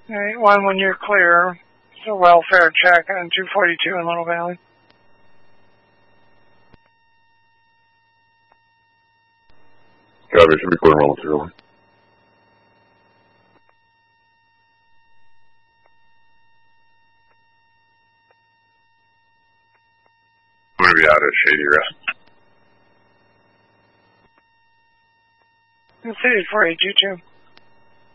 Alright, when you're clear, it's a welfare check on 242 in Little Valley. Copy, should be clear momentarily. I'm going to be out at Shady Rest. City 482.